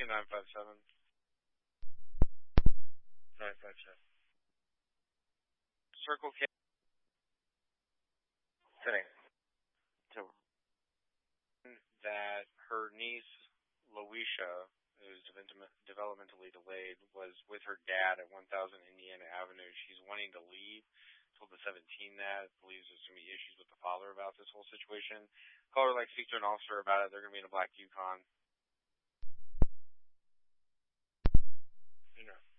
2957. 957. Circle K. Sitting. To that her niece, Loisha, who's developmentally delayed, was with her dad at 1000 Indiana Avenue. She's wanting to leave. Told the 17 that. Believes there's going to be issues with the father about this whole situation. Call her, speak to an officer about it. They're going to be in a black Yukon. You know.